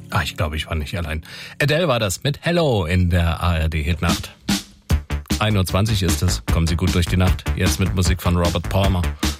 Ich glaube, ich war nicht allein. Adele war das mit Hello in der ARD-Hitnacht. 1:20 Uhr ist es. Kommen Sie gut durch die Nacht. Jetzt mit Musik von Robert Palmer.